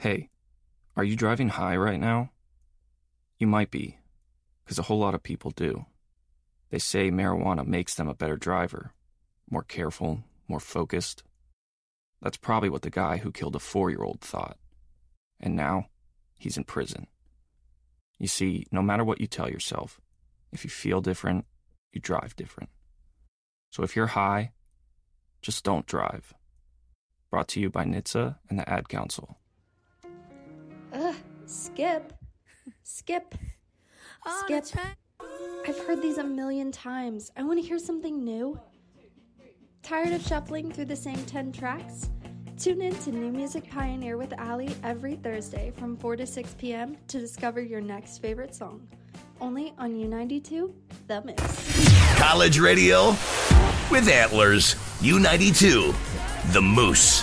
Hey, are you driving high right now? You might be, because a whole lot of people do. They say marijuana makes them a better driver, more careful, more focused. That's probably what the guy who killed a 4-year-old thought. And now, he's in prison. You see, no matter what you tell yourself, if you feel different, you drive different. So if you're high, just don't drive. Brought to you by NHTSA and the Ad Council. Skip. Skip. Skip. I've heard these a million times. I want to hear something new. Tired of shuffling through the same 10 tracks? Tune in to New Music Pioneer with Allie every Thursday from 4 to 6 p.m. to discover your next favorite song. Only on U92, The Mix. College radio with Antlers. U92, The Moose.